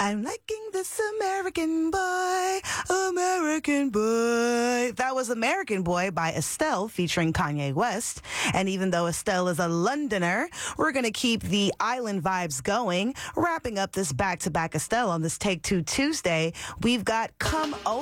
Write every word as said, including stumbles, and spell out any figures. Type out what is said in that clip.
I'm liking this American boy, American boy. That was American Boy by Estelle featuring Kanye West. And even though Estelle is a Londoner, we're going to keep the island vibes going. Wrapping up this back-to-back Estelle on this Take Two Tuesday, we've got Come Over.